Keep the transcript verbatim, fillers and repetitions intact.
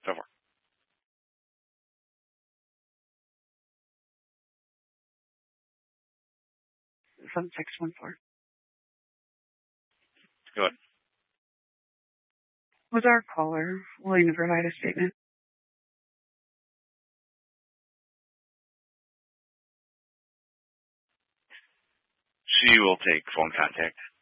So far. Seven six one four. Go ahead. Was our caller willing to provide a statement? She will take phone contact.